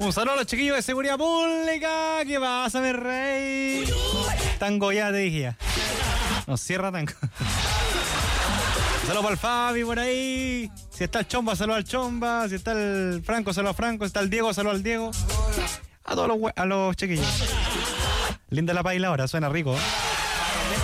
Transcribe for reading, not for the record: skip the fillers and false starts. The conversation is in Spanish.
Un saludo a los chiquillos de seguridad pública. ¿Qué pasa, mi rey? Tango ya te dije. Nos cierra tango. Saludos para el Fabi por ahí. Si está el Chomba, saludos al Chomba. Si está el Franco, saludos a Franco. Si está el Diego, saludos al Diego. A todos a los chiquillos. Linda la paila ahora, suena rico.